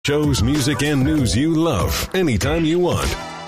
Shows, music, and news you love anytime you want.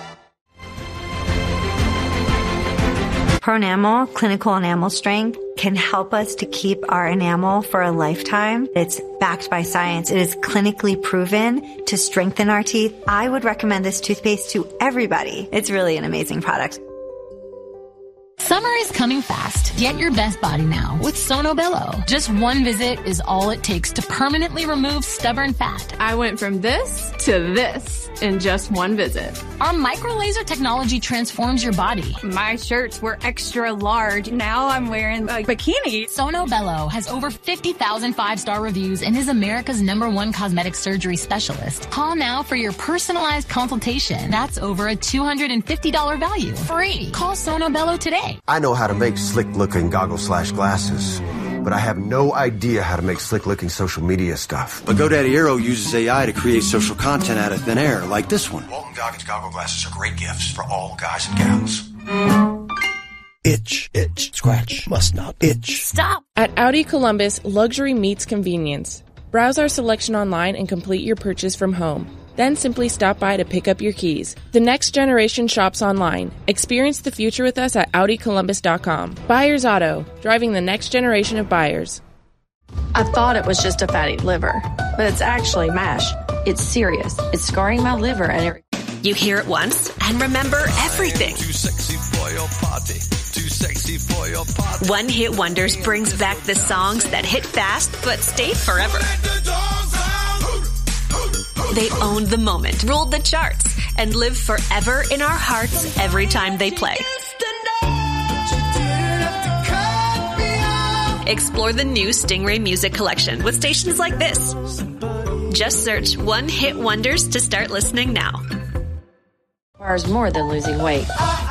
Pronamel, clinical enamel strength, can help us to keep our enamel for a lifetime. It's backed by science. It is clinically proven to strengthen our teeth. I would recommend this toothpaste to everybody. It's really an amazing product. Summer is coming fast. Get your best body now with Sono Bello. Just one visit is all it takes to permanently remove stubborn fat. I went from this to this in just one visit. Our micro laser technology transforms your body. My shirts were extra large. Now I'm wearing a bikini. Sono Bello has over 50,000 5-star reviews and is America's #1 cosmetic surgery specialist. Call now for your personalized consultation. That's over a $250 value. Free. Call Sono Bello today. I know how to make slick-looking goggles/glasses, but I have no idea how to make slick-looking social media stuff. But GoDaddy Aero uses AI to create social content out of thin air, like this one. Walton Goggins goggle glasses are great gifts for all guys and gals. Itch, itch, scratch, must not itch. Stop! At Audi Columbus, luxury meets convenience. Browse our selection online and complete your purchase from home. Then simply stop by to pick up your keys. The next generation shops online. Experience the future with us at AudiColumbus.com. Buyers Auto, driving the next generation of buyers. I thought it was just a fatty liver, but it's actually MASH. It's serious. It's scarring my liver and it... You hear it once and remember everything. Too sexy for your party. Too sexy for your party. One Hit Wonders brings back the songs that hit fast but stayed forever. They owned the moment, ruled the charts, and live forever in our hearts every time they play. Explore the new Stingray Music Collection with stations like this. Just search One Hit Wonders to start listening now. Requires more than losing weight.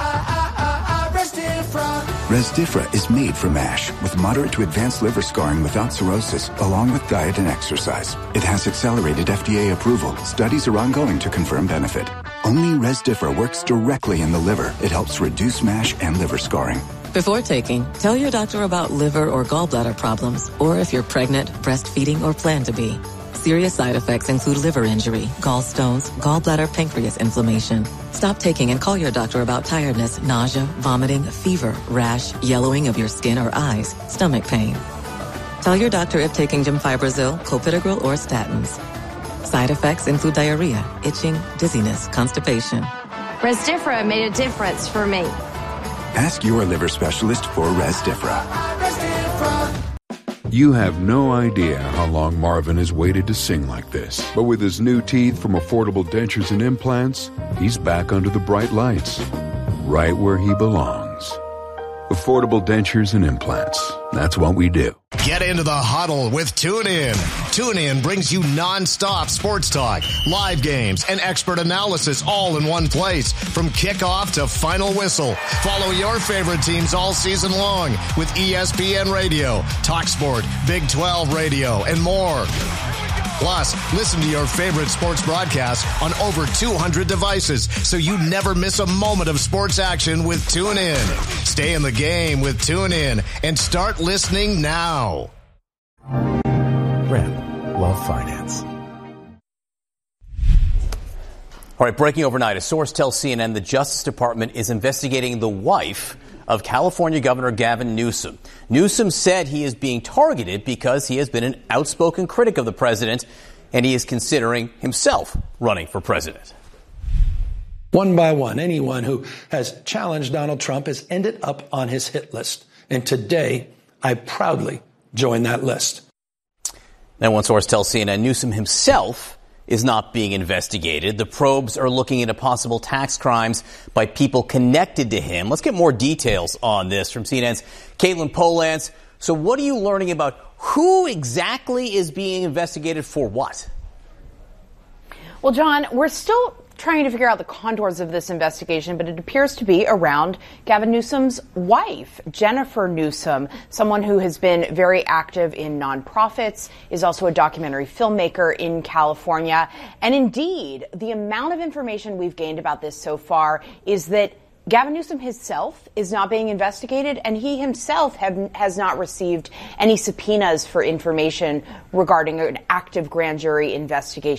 Resdifra is made for MASH with moderate to advanced liver scarring without cirrhosis, along with diet and exercise. It has accelerated FDA approval. Studies are ongoing to confirm benefit. Only Resdifra works directly in the liver. It helps reduce MASH and liver scarring. Before taking, tell your doctor about liver or gallbladder problems, or if you're pregnant, breastfeeding, or plan to be. Serious side effects include liver injury, gallstones, gallbladder, pancreas inflammation. Stop taking and call your doctor about tiredness, nausea, vomiting, fever, rash, yellowing of your skin or eyes, stomach pain. Tell your doctor if taking Gemfibrozil, Clopidogrel, or statins. Side effects include diarrhea, itching, dizziness, constipation. Resdifra made a difference for me. Ask your liver specialist for Resdifra. You have no idea how long Marvin has waited to sing like this. But with his new teeth from Affordable Dentures and Implants, he's back under the bright lights, right where he belongs. Affordable Dentures and Implants. That's what we do. Get into the huddle with TuneIn. TuneIn brings you non-stop sports talk, live games, and expert analysis all in one place. From kickoff to final whistle. Follow your favorite teams all season long with ESPN Radio, TalkSport, Big 12 Radio, and more. Plus, listen to your favorite sports broadcasts on over 200 devices so you never miss a moment of sports action with TuneIn. Stay in the game with TuneIn and start listening now. Ramp Love Finance. All right, breaking overnight, a source tells CNN the Justice Department is investigating the wife of California Governor Gavin Newsom. Newsom said he is being targeted because he has been an outspoken critic of the president, and he is considering himself running for president. One by one, anyone who has challenged Donald Trump has ended up on his hit list. And today, I proudly join that list. Now, one source tells CNN Newsom himself is not being investigated. The probes are looking into possible tax crimes by people connected to him. Let's get more details on this from CNN's Caitlin Polans. So what are you learning about who exactly is being investigated for what? Well, John, we're still trying to figure out the contours of this investigation, but it appears to be around Gavin Newsom's wife, Jennifer Newsom, someone who has been very active in nonprofits, is also a documentary filmmaker in California. And indeed, the amount of information we've gained about this so far is that Gavin Newsom himself is not being investigated, and he himself has not received any subpoenas for information regarding an active grand jury investigation.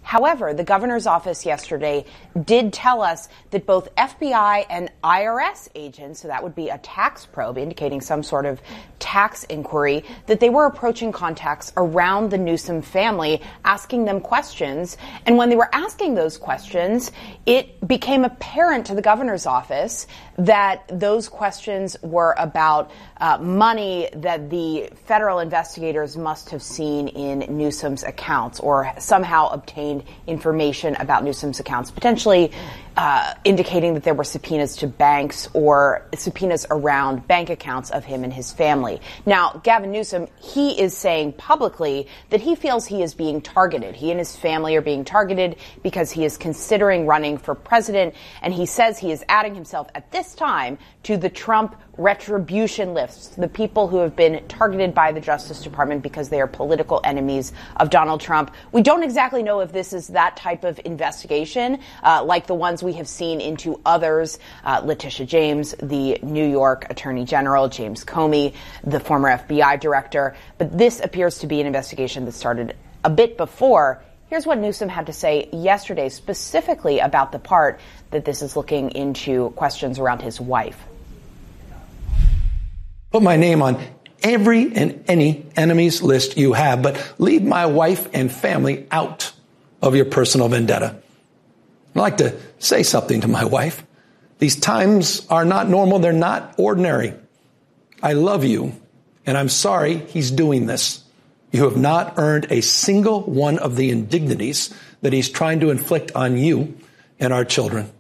However, the governor's office yesterday did tell us that both FBI and IRS agents, so that would be a tax probe indicating some sort of tax inquiry, that they were approaching contacts around the Newsom family, asking them questions. And when they were asking those questions, it became apparent to the governor's office that those questions were about money that the federal investigators must have seen in Newsom's accounts or somehow obtained information about Newsom's accounts, potentially indicating that there were subpoenas to banks or subpoenas around bank accounts of him and his family. Now, Gavin Newsom, he is saying publicly that he feels he is being targeted. He and his family are being targeted because he is considering running for president, and he says he is adding himself at this time to the Trump retribution list, the people who have been targeted by the Justice Department because they are political enemies of Donald Trump. We don't exactly know if this is that type of investigation, like the ones we have seen into others, Letitia James, the New York Attorney General, James Comey, the former FBI director. But this appears to be an investigation that started a bit before. Here's what Newsom had to say yesterday, specifically about the part that this is looking into questions around his wife. Put my name on every and any enemies list you have, but leave my wife and family out of your personal vendetta. I'd like to say something to my wife. These times are not normal. They're not ordinary. I love you, and I'm sorry he's doing this. You have not earned a single one of the indignities that he's trying to inflict on you and our children.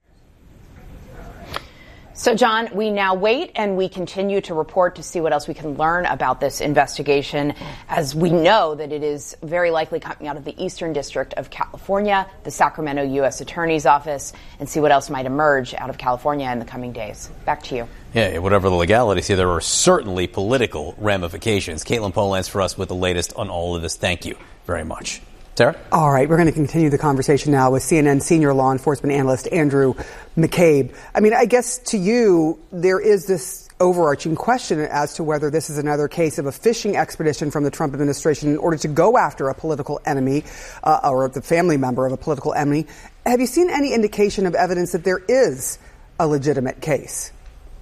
So, John, we now wait and we continue to report to see what else we can learn about this investigation, as we know that it is very likely coming out of the Eastern District of California, the Sacramento U.S. Attorney's Office, and see what else might emerge out of California in the coming days. Back to you. Yeah, whatever the legalities here, there are certainly political ramifications. Caitlin Polans for us with the latest on all of this. Thank you very much. Sarah? All right, we're going to continue the conversation now with CNN senior law enforcement analyst Andrew McCabe. I mean, I guess to you, there is this overarching question as to whether this is another case of a fishing expedition from the Trump administration in order to go after a political enemy or the family member of a political enemy. Have you seen any indication of evidence that there is a legitimate case?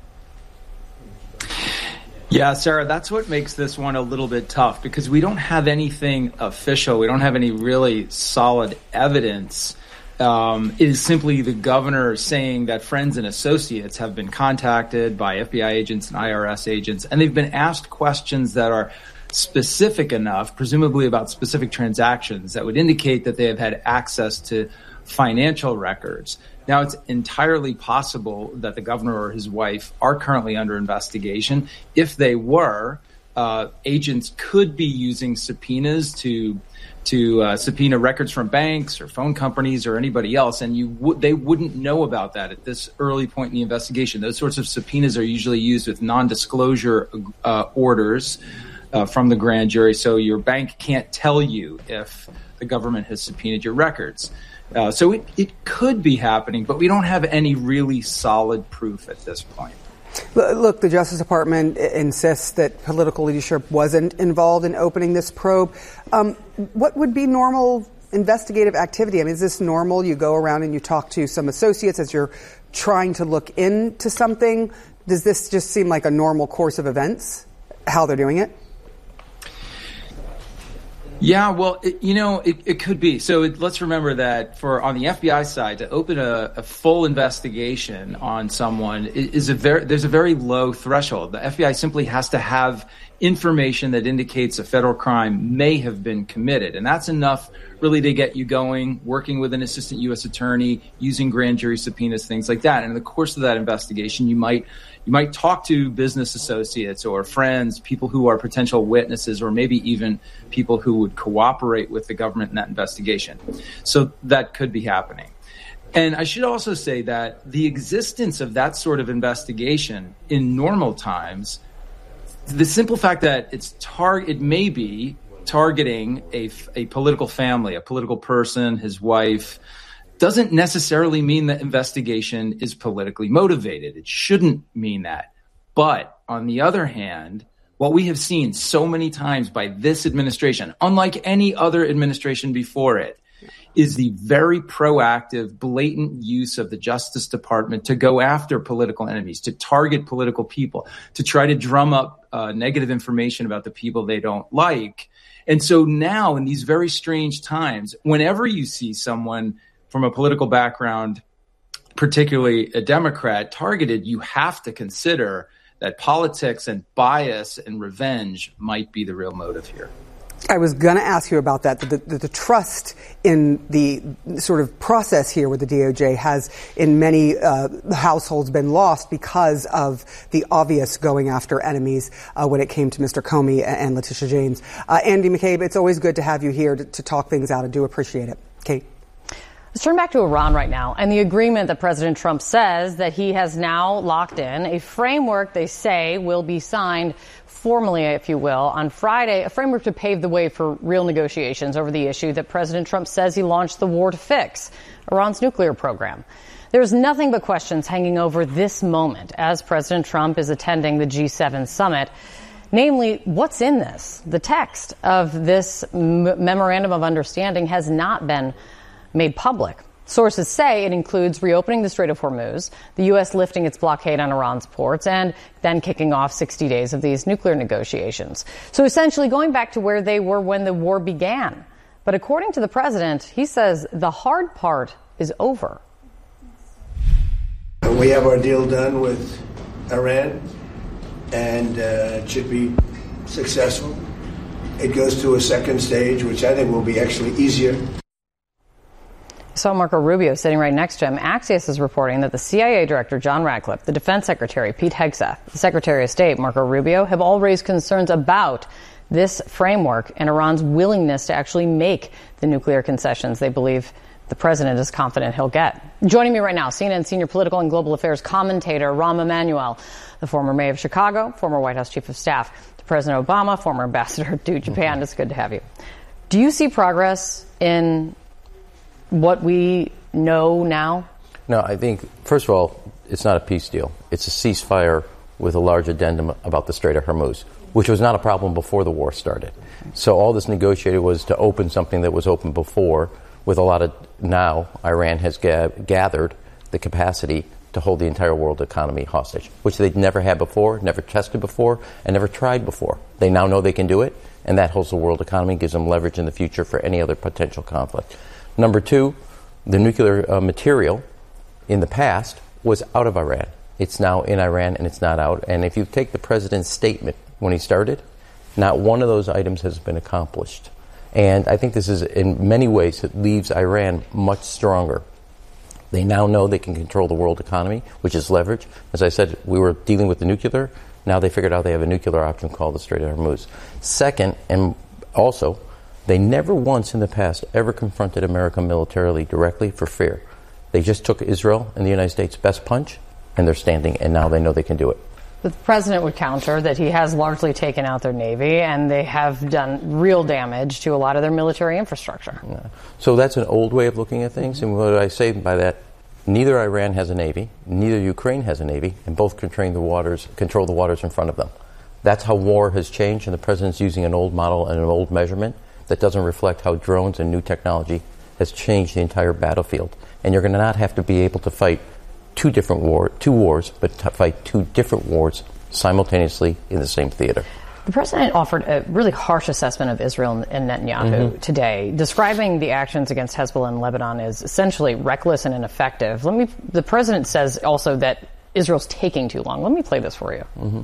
Yeah, Sarah, that's what makes this one a little bit tough, because we don't have anything official. We don't have any really solid evidence. It is simply the governor saying that friends and associates have been contacted by FBI agents and IRS agents, and they've been asked questions that are specific enough, presumably about specific transactions, that would indicate that they have had access to financial records. Now, it's entirely possible that the governor or his wife are currently under investigation. If they were, agents could be using subpoenas to subpoena records from banks or phone companies or anybody else, and they wouldn't know about that at this early point in the investigation. Those sorts of subpoenas are usually used with non-disclosure orders from the grand jury, so your bank can't tell you if the government has subpoenaed your records. So it could be happening, but we don't have any really solid proof at this point. Look, the Justice Department insists that political leadership wasn't involved in opening this probe. What would be normal investigative activity? I mean, is this normal? You go around and you talk to some associates as you're trying to look into something. Does this just seem like a normal course of events, how they're doing it? Yeah, well, it could be. So let's remember that on the FBI side, to open a full investigation on someone there's a very low threshold. The FBI simply has to have information that indicates a federal crime may have been committed. And that's enough really to get you going, working with an assistant U.S. attorney, using grand jury subpoenas, things like that. And in the course of that investigation, you might talk to business associates or friends, people who are potential witnesses, or maybe even people who would cooperate with the government in that investigation. So that could be happening. And I should also say that the existence of that sort of investigation in normal times, the simple fact that it may be targeting a political family, a political person, his wife, doesn't necessarily mean that investigation is politically motivated. It shouldn't mean that. But on the other hand, what we have seen so many times by this administration, unlike any other administration before it, is the very proactive, blatant use of the Justice Department to go after political enemies, to target political people, to try to drum up negative information about the people they don't like. And so now, in these very strange times, whenever you see someone from a political background, particularly a Democrat, targeted, you have to consider that politics and bias and revenge might be the real motive here. I was going to ask you about that. The trust in the sort of process here with the DOJ has, in many households, been lost because of the obvious going after enemies when it came to Mr. Comey and Letitia James. Andy McCabe, it's always good to have you here to talk things out. I do appreciate it. Kate. Let's turn back to Iran right now and the agreement that President Trump says that he has now locked in, a framework they say will be signed formally, if you will, on Friday, a framework to pave the way for real negotiations over the issue that President Trump says he launched the war to fix, Iran's nuclear program. There's nothing but questions hanging over this moment as President Trump is attending the G7 summit. Namely, what's in this? The text of this memorandum of understanding has not been made public. Sources say it includes reopening the Strait of Hormuz, the U.S. lifting its blockade on Iran's ports, and then kicking off 60 days of these nuclear negotiations. So essentially going back to where they were when the war began. But according to the president, he says the hard part is over. We have our deal done with Iran, and it should be successful. It goes to a second stage, which I think will be actually easier. Saw Marco Rubio sitting right next to him. Axios is reporting that the CIA Director John Ratcliffe, the Defense Secretary Pete Hegseth, the Secretary of State Marco Rubio have all raised concerns about this framework and Iran's willingness to actually make the nuclear concessions they believe the president is confident he'll get. Joining me right now, CNN senior political and global affairs commentator Rahm Emanuel, the former mayor of Chicago, former White House chief of staff to President Obama, former ambassador to Japan. It's good to have you. Do you see progress in what we know now? No, I think, first of all, it's not a peace deal. It's a ceasefire with a large addendum about the Strait of Hormuz, which was not a problem before the war started. So all this negotiated was to open something that was open before with a lot of, now Iran has gathered the capacity to hold the entire world economy hostage, which they'd never had before, never tested before, and never tried before. They now know they can do it, and that holds the world economy, gives them leverage in the future for any other potential conflict. Number two, the nuclear material in the past was out of Iran. It's now in Iran and it's not out. And if you take the president's statement when he started, not one of those items has been accomplished. And I think this is, in many ways, it leaves Iran much stronger. They now know they can control the world economy, which is leverage. As I said, we were dealing with the nuclear. Now they figured out they have a nuclear option called the Strait of Hormuz. Second, and also, they never once in the past ever confronted America militarily directly for fear. They just took Israel and the United States' best punch, and they're standing, and now they know they can do it. The president would counter that he has largely taken out their Navy, and they have done real damage to a lot of their military infrastructure. Yeah. So that's an old way of looking at things, and what I say by that, neither Iran has a Navy, neither Ukraine has a Navy, and both control the waters in front of them. That's how war has changed, and the president's using an old model and an old measurement that doesn't reflect how drones and new technology has changed the entire battlefield. And you're going to not have to be able to fight two wars, but to fight two different wars simultaneously in the same theater. The president offered a really harsh assessment of Israel and Netanyahu today, describing the actions against Hezbollah in Lebanon as essentially reckless and ineffective. The president says also that Israel's taking too long. Let me play this for you.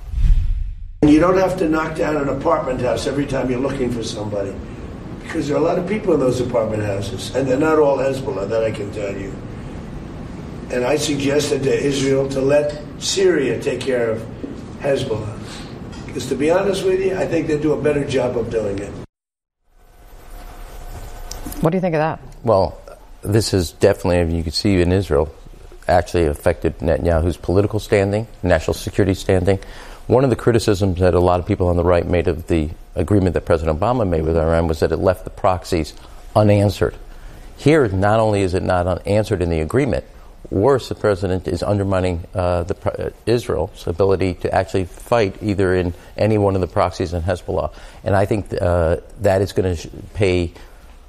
You don't have to knock down an apartment house every time you're looking for somebody, because there are a lot of people in those apartment houses, and they're not all Hezbollah, that I can tell you. And I suggested to Israel to let Syria take care of Hezbollah, because to be honest with you, I think they do a better job of doing it. What do you think of that? Well, this is definitely, I mean, you can see in Israel, actually affected Netanyahu's political standing, national security standing. One of the criticisms that a lot of people on the right made of the agreement that President Obama made with Iran was that it left the proxies unanswered. Here, not only is it not unanswered in the agreement, worse, the president is undermining Israel's ability to actually fight either in any one of the proxies in Hezbollah. And I think that is going to pay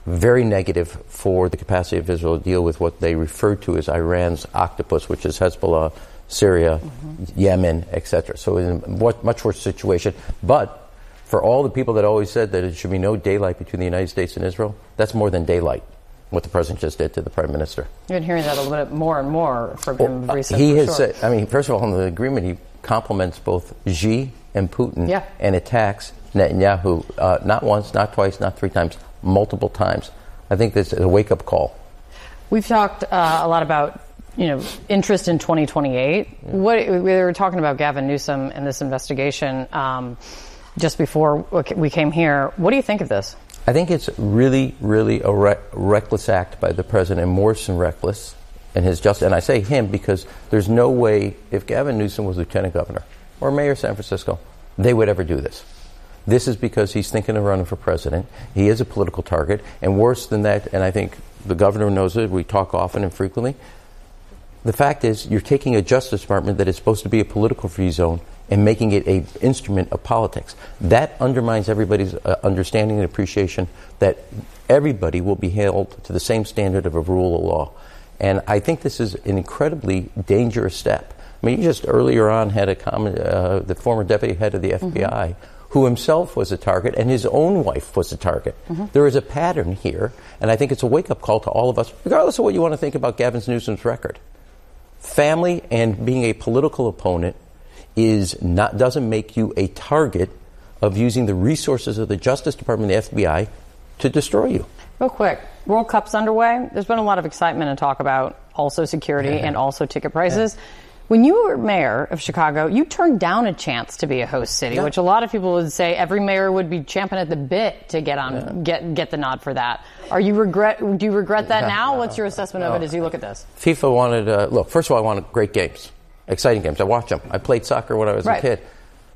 very negative for the capacity of Israel to deal with what they refer to as Iran's octopus, which is Hezbollah, Syria, Yemen, etc. So in a much worse situation. But for all the people that always said that it should be no daylight between the United States and Israel, that's more than daylight, what the president just did to the prime minister. You've been hearing that a little bit more and more from him recently. He has said, first of all, in the agreement, he compliments both Xi and Putin and attacks Netanyahu not once, not twice, not three times, multiple times. I think this is a wake-up call. We've talked a lot about interest in 2028. We were talking about Gavin Newsom and this investigation just before we came here. What do you think of this? I think it's really, really a reckless act by the president, and worse than reckless. And I say him because there's no way, if Gavin Newsom was lieutenant governor or mayor of San Francisco, they would ever do this. This is because he's thinking of running for president. He is a political target. And worse than that, and I think the governor knows it, we talk often and frequently, the fact is you're taking a Justice Department that is supposed to be a political free zone and making it an instrument of politics. That undermines everybody's understanding and appreciation that everybody will be held to the same standard of a rule of law. And I think this is an incredibly dangerous step. I mean, you just earlier on had a comment, the former deputy head of the FBI, who himself was a target, and his own wife was a target. There is a pattern here, and I think it's a wake-up call to all of us, regardless of what you want to think about Gavin Newsom's record. Family and being a political opponent doesn't make you a target of using the resources of the Justice Department and the FBI to destroy you. Real quick, World Cup's underway. There's been a lot of excitement and talk about also security and also ticket prices. When you were mayor of Chicago, you turned down a chance to be a host city, which a lot of people would say every mayor would be champing at the bit to get the nod for that. Do you regret that now? What's your assessment of it as you look at this? FIFA wanted, first of all, I wanted great games, exciting games. I watched them. I played soccer when I was a kid.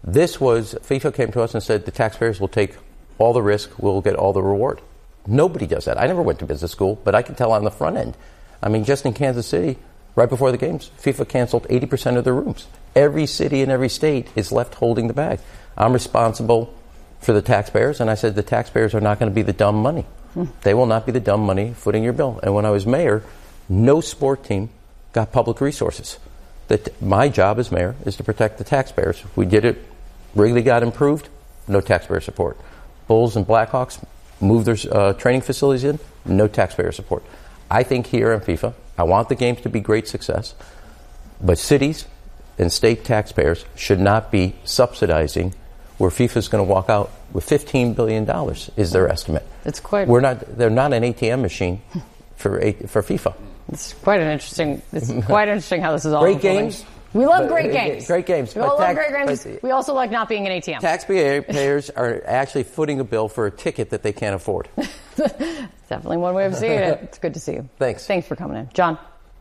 FIFA came to us and said the taxpayers will take all the risk, we'll get all the reward. Nobody does that. I never went to business school, but I can tell on the front end. I mean, just in Kansas City, right before the games, FIFA canceled 80% of the rooms. Every city and every state is left holding the bag. I'm responsible for the taxpayers, and I said the taxpayers are not going to be the dumb money. They will not be the dumb money footing your bill. And when I was mayor, no sport team got public resources. My job as mayor is to protect the taxpayers. We did it. Wrigley got improved, no taxpayer support. Bulls and Blackhawks moved their training facilities in, no taxpayer support. I think here on FIFA, I want the games to be great success, but cities and state taxpayers should not be subsidizing where FIFA is going to walk out with $15 billion is their estimate. It's quite. They're not an ATM machine for FIFA. It's quite interesting how this is all great unfolding. Games. We love great games. Great games. We all love great games. We also like not being an ATM. Taxpayers are actually footing a bill for a ticket that they can't afford. Definitely one way of seeing it. It's good to see you. Thanks. Thanks for coming in. John.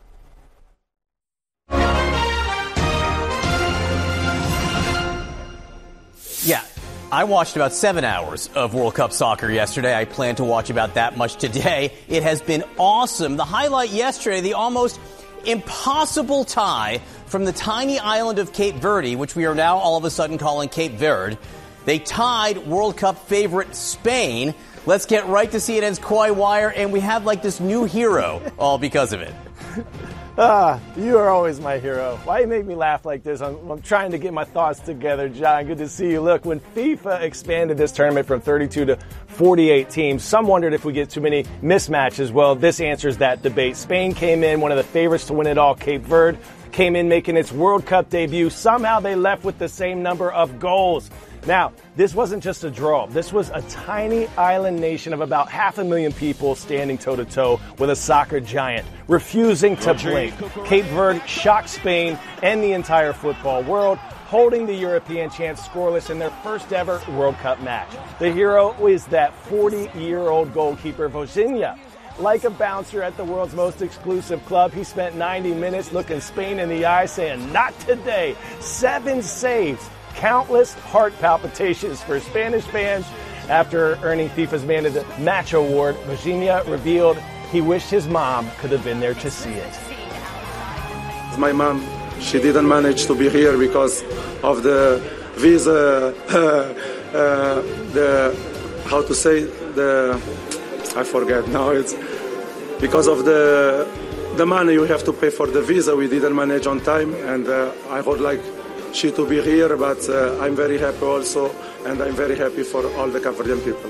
Yeah, I watched about 7 hours of World Cup soccer yesterday. I plan to watch about that much today. It has been awesome. The highlight yesterday, the almost impossible tie from the tiny island of Cape Verde, which we are now all of a sudden calling Cape Verde. They tied World Cup favorite Spain. Let's get right to CNN's Kawhi Wire, and we have like this new hero all because of it. You are always my hero. Why you make me laugh like this? I'm trying to get my thoughts together, John. Good to see you. Look, when FIFA expanded this tournament from 32 to 48 teams, some wondered if we get too many mismatches. Well, this answers that debate. Spain came in, one of the favorites to win it all. Cape Verde came in making its World Cup debut. Somehow they left with the same number of goals. Now, this wasn't just a draw. This was a tiny island nation of about 500,000 people standing toe-to-toe with a soccer giant, refusing to blink. Cape Verde shocked Spain and the entire football world, holding the European champs scoreless in their first ever World Cup match. The hero is that 40-year-old goalkeeper, Vozinha. Like a bouncer at the world's most exclusive club, he spent 90 minutes looking Spain in the eye, saying, "Not today." 7 saves. Countless heart palpitations for Spanish fans. After earning FIFA's Man of the Match award, Vozinha revealed he wished his mom could have been there to see it. My mom, she didn't manage to be here because of the visa, the I forget now. It's because of the money you have to pay for the visa. We didn't manage on time, and I would like she to be here, but I'm very happy also, and I'm very happy for all the Cape Verdean people.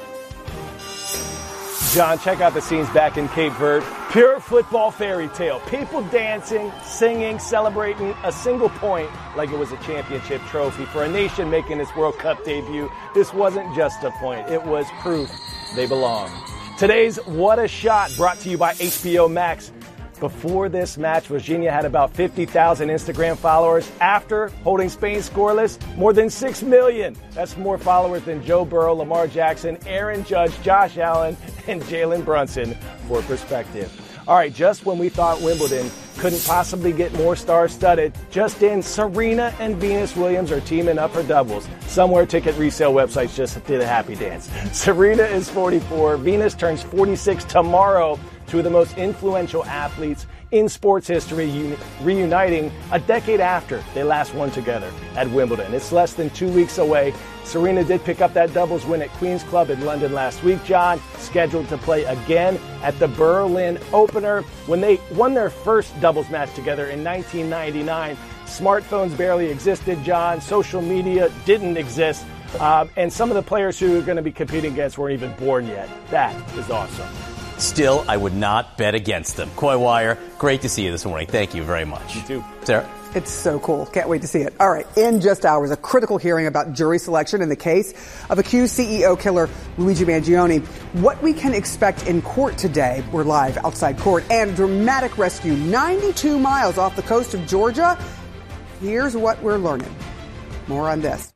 John, check out the scenes back in Cape Verde. Pure football fairy tale. People dancing, singing, celebrating a single point like it was a championship trophy. For a nation making its World Cup debut, this wasn't just a point. It was proof they belong. Today's What a Shot brought to you by HBO Max. Before this match, Virginia had about 50,000 Instagram followers. After holding Spain scoreless, more than 6 million. That's more followers than Joe Burrow, Lamar Jackson, Aaron Judge, Josh Allen, and Jalen Brunson, for perspective. All right, just when we thought Wimbledon couldn't possibly get more star-studded, just in, Serena and Venus Williams are teaming up for doubles. Somewhere ticket resale websites just did a happy dance. Serena is 44. Venus turns 46 tomorrow. Two of the most influential athletes in sports history reuniting a decade after they last won together at Wimbledon. It's less than 2 weeks away. Serena did pick up that doubles win at Queen's Club in London last week, John, scheduled to play again at the Berlin Opener. When they won their first doubles match together in 1999, smartphones barely existed, John. Social media didn't exist. And some of the players who are going to be competing against weren't even born yet. That is awesome. Still, I would not bet against them. Coy Wire, great to see you this morning. Thank you very much. You too. Sarah? It's so cool. Can't wait to see it. All right. In just hours, a critical hearing about jury selection in the case of accused CEO killer Luigi Mangione. What we can expect in court today. We're live outside court. And a dramatic rescue 92 miles off the coast of Georgia. Here's what we're learning. More on this.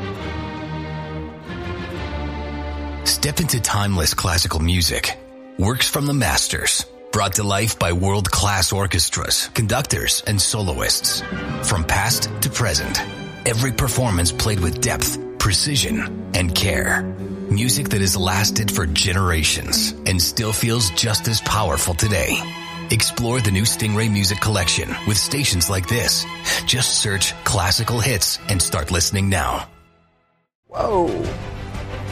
Step into timeless classical music. Works from the masters, brought to life by world-class orchestras, conductors, and soloists. From past to present, every performance played with depth, precision, and care. Music that has lasted for generations and still feels just as powerful today. Explore the new Stingray Music Collection with stations like this. Just search classical hits and start listening now. Whoa.